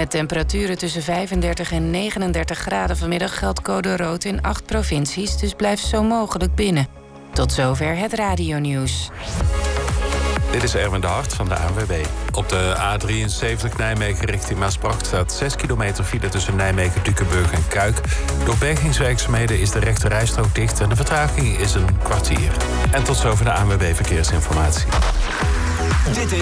Met temperaturen tussen 35 en 39 graden vanmiddag geldt code rood in 8 provincies, dus blijf zo mogelijk binnen. Tot zover het radionieuws. Dit is Erwin de Hart van de ANWB. Op de A73 Nijmegen richting Maasbracht staat 6 kilometer file tussen Nijmegen, Dukenburg en Kuik. Door bergingswerkzaamheden is de rechte rijstrook dicht en de vertraging is een kwartier. En tot zover de ANWB Verkeersinformatie. Dit is